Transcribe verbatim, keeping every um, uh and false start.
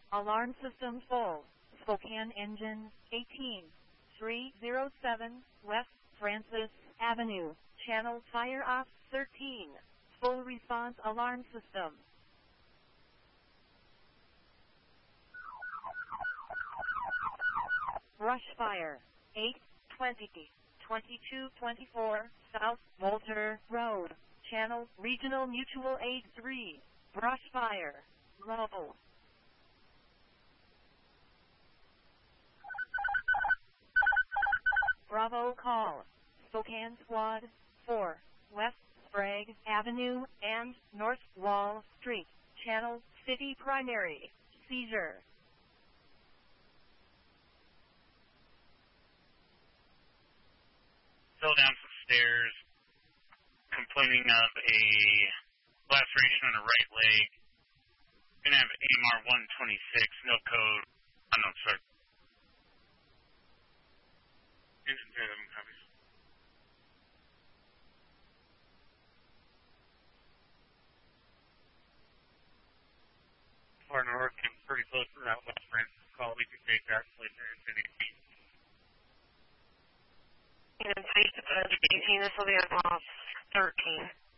Alarm system full. Spokane engine eighteen three oh seven West Francis Avenue. Channel fire off thirteen. Full response alarm system. Brush fire. eight twenty, twenty-two twenty-four South Walter Road. Channel Regional Mutual Aid three. Brush fire. Low. Bravo call. Spokane Squad four. West Sprague Avenue and North Wall Street. Channel City Primary. Seizure. Fell down some stairs, complaining of a laceration on the right leg. Gonna have A M R one twenty-six, no code, unknown start. Engine seven copies. Far north and pretty close to that West Francis call. We can take that place there in ten eighteen. And eighteen, this will be at off thirteen.